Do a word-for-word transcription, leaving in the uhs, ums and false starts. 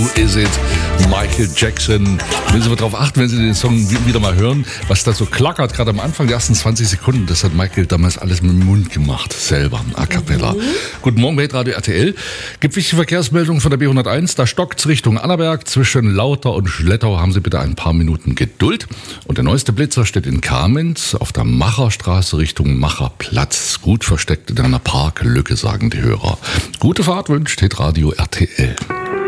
Is it Michael Jackson? Müssen wir darauf achten, wenn Sie den Song wieder mal hören, was da so klackert, gerade am Anfang, die ersten zwanzig Sekunden, das hat Michael damals alles mit dem Mund gemacht, selber, a cappella. Mhm. Guten Morgen, Weltradio R T L. Gibt wichtige Verkehrsmeldungen von der B hunderteins, da stockt's Richtung Annaberg, zwischen Lauter und Schlettau haben Sie bitte ein paar Minuten Geduld. Und der neueste Blitzer steht in Kamenz auf der Macherstraße Richtung Macherplatz, gut versteckt in einer Parklücke, sagen die Hörer. Gute Fahrt wünscht Hitradio R T L.